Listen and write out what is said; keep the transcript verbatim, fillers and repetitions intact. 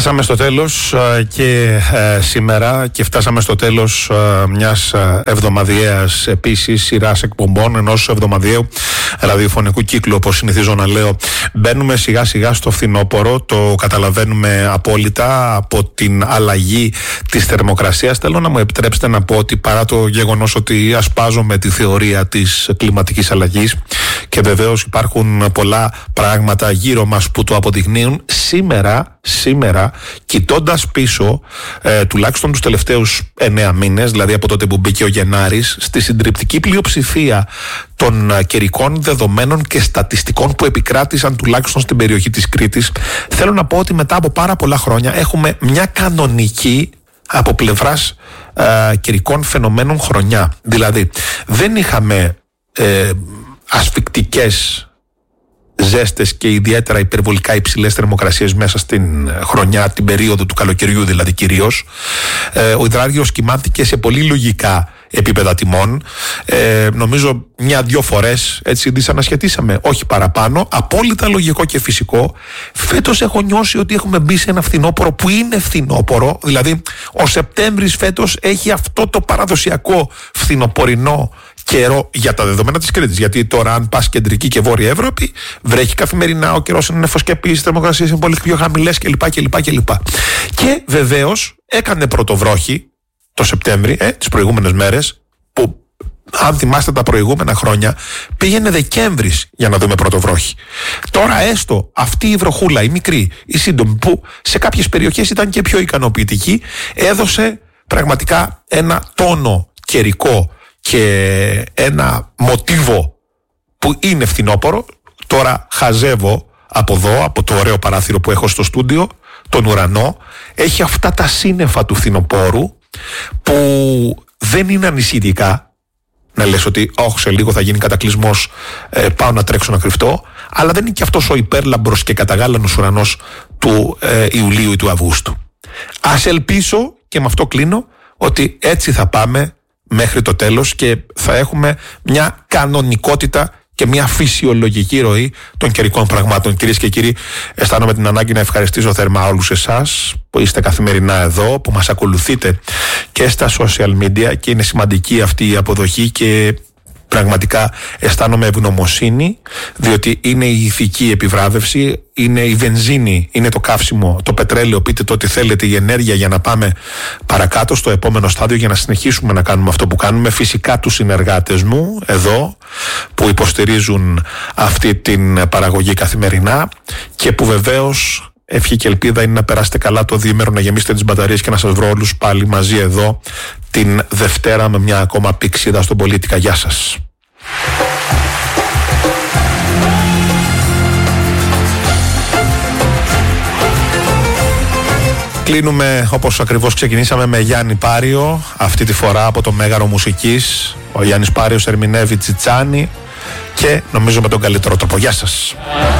Φτάσαμε στο τέλος και ε, σήμερα και φτάσαμε στο τέλος ε, μιας εβδομαδιαίας επίσης σειράς εκπομπών, ενός εβδομαδιαίου ραδιοφωνικού κύκλου, όπως συνηθίζω να λέω. Μπαίνουμε σιγά σιγά στο φθινόπωρο, το καταλαβαίνουμε απόλυτα από την αλλαγή της θερμοκρασίας. Θέλω να μου επιτρέψετε να πω ότι παρά το γεγονός ότι ασπάζομαι τη θεωρία της κλιματικής αλλαγής και βεβαίως υπάρχουν πολλά πράγματα γύρω μας που το αποδεικνύουν, σήμερα, σήμερα κοιτώντας πίσω ε, τουλάχιστον τους τελευταίους εννέα μήνες, δηλαδή από τότε που μπήκε ο Γενάρης, στη συντριπτική πλειοψηφία των ε, καιρικών δεδομένων και στατιστικών που επικράτησαν τουλάχιστον στην περιοχή της Κρήτης, θέλω να πω ότι μετά από πάρα πολλά χρόνια έχουμε μια κανονική από πλευράς ε, καιρικών φαινομένων χρονιά. Δηλαδή δεν είχαμε ε, ασφικτικές ζέστες και ιδιαίτερα υπερβολικά υψηλές θερμοκρασίες μέσα στην χρονιά, την περίοδο του καλοκαιριού δηλαδή κυρίως. Ε, ο υδράργυρος κυμάνθηκε σε πολύ λογικά επίπεδα τιμών. Ε, νομίζω μια-δυο φορές έτσι δυσανασχετήσαμε, όχι παραπάνω. Απόλυτα λογικό και φυσικό. Φέτος έχω νιώσει ότι έχουμε μπει σε ένα φθινόπωρο που είναι φθινόπωρο. Δηλαδή ο Σεπτέμβρης φέτος έχει αυτό το παραδοσιακό φθινοπορεινό καιρό για τα δεδομένα της Κρήτης. Γιατί τώρα, αν πας κεντρική και βόρεια Ευρώπη, βρέχει καθημερινά, ο καιρός είναι νεφοσκεπής, οι θερμοκρασίες είναι πολύ πιο χαμηλές κλπ. κλπ, κλπ. Και βεβαίως έκανε πρωτοβρόχη το Σεπτέμβρη, ε, τις προηγούμενες μέρες, που αν θυμάστε τα προηγούμενα χρόνια πήγαινε Δεκέμβρης για να δούμε πρωτοβρόχη. Τώρα έστω αυτή η βροχούλα, η μικρή, η σύντομη, που σε κάποιες περιοχές ήταν και πιο ικανοποιητική, έδωσε πραγματικά ένα τόνο καιρικό και ένα μοτίβο που είναι φθινόπωρο. Τώρα χαζεύω από εδώ, από το ωραίο παράθυρο που έχω στο στούντιο, τον ουρανό. Έχει αυτά τα σύννεφα του φθινοπόρου που δεν είναι ανησυχητικά. Να λες ότι όχι, σε λίγο θα γίνει κατακλυσμός, ε, πάω να τρέξω να κρυφτώ. Αλλά δεν είναι και αυτός ο υπέρλαμπρος και καταγάλανος ουρανός του ε, Ιουλίου ή του Αυγούστου. Ας ελπίσω, και με αυτό κλείνω, ότι έτσι θα πάμε μέχρι το τέλος και θα έχουμε μια κανονικότητα και μια φυσιολογική ροή των καιρικών πραγμάτων. Κυρίες και κύριοι, αισθάνομαι την ανάγκη να ευχαριστήσω θερμά όλους εσάς που είστε καθημερινά εδώ, που μας ακολουθείτε και στα social media, και είναι σημαντική αυτή η αποδοχή και πραγματικά αισθάνομαι ευγνωμοσύνη, διότι είναι η ηθική επιβράβευση, είναι η βενζίνη, είναι το καύσιμο, το πετρέλαιο, πείτε το ό,τι θέλετε, η ενέργεια για να πάμε παρακάτω στο επόμενο στάδιο, για να συνεχίσουμε να κάνουμε αυτό που κάνουμε. Φυσικά τους συνεργάτες μου εδώ που υποστηρίζουν αυτή την παραγωγή καθημερινά και που βεβαίως ευχή και ελπίδα είναι να περάσετε καλά το διήμερο, να γεμίσετε τις μπαταρίες και να σας βρω όλους πάλι μαζί εδώ την Δευτέρα με μια ακόμα πηξίδα στον Πολίτικα. Γεια σας. Κλείνουμε όπως ακριβώς ξεκινήσαμε με Γιάννη Πάριο, αυτή τη φορά από το Μέγαρο Μουσικής. Ο Γιάννης Πάριος ερμηνεύει Τσιτσάνι και νομίζω με τον καλύτερο τρόπο. Γεια σας.